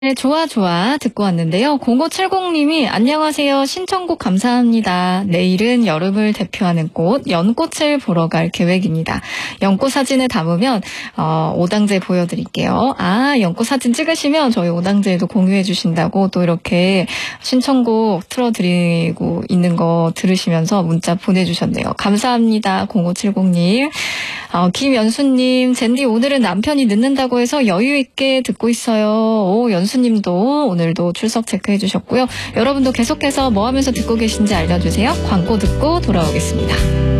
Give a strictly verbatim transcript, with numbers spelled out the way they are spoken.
네, 좋아, 좋아. 듣고 왔는데요. 공오칠공님이 안녕하세요. 신청곡 감사합니다. 내일은 여름을 대표하는 꽃, 연꽃을 보러 갈 계획입니다. 연꽃 사진을 담으면, 어, 오당제 보여드릴게요. 아, 연꽃 사진 찍으시면 저희 오당제에도 공유해 주신다고 또 이렇게 신청곡 틀어드리고 있는 거 들으시면서 문자 보내주셨네요. 감사합니다. 공오칠공님. 어, 김연수님, 젠디 오늘은 남편이 늦는다고 해서 여유 있게 듣고 있어요. 오, 연수님도 오늘도 출석 체크해 주셨고요. 여러분도 계속해서 뭐 하면서 듣고 계신지 알려주세요. 광고 듣고 돌아오겠습니다.